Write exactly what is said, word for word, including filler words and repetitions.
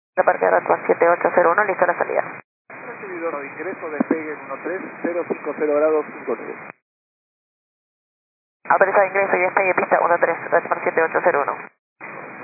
La parque de Atlas siete ocho cero uno, listo la salida. Recibidor de ingreso, despegue en uno tres cero cinco cero grados cinco nueve. Autorizado ingreso y despegue pista uno tres, Atlas siete ocho cero uno.